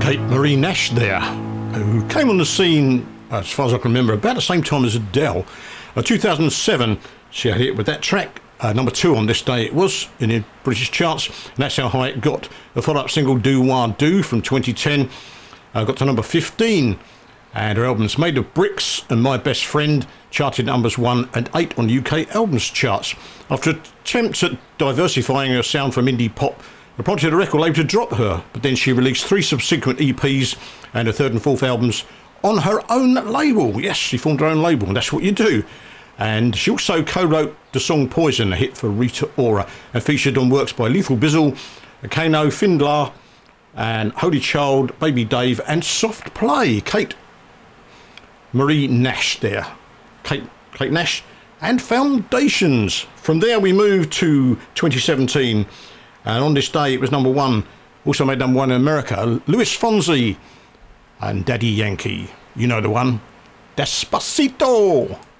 Kate Marie Nash there, who came on the scene, as far as I can remember, about the same time as Adele. 2007, she had a hit with that track, number 2 on this day it was, in the British charts, and that's how high it got. The follow-up single, Do Wah Do, from 2010, got to number 15, and her albums Made of Bricks and My Best Friend charted numbers 1 and 8 on UK albums charts. After attempts at diversifying her sound from indie pop, it prompted a record label to drop her, but then she released 3 subsequent EPs and her 3rd and 4th albums on her own label. Yes, she formed her own label, and that's what you do. And she also co-wrote the song Poison, a hit for Rita Ora, and featured on works by Lethal Bizzle, Kano, Findlar, and Holy Child, Baby Dave, and Soft Play. Kate Marie Nash there. Kate Nash and Foundations. From there we move to 2017. And on this day, it was number 1, also made number 1 in America, Luis Fonsi and Daddy Yankee. You know the one, Despacito.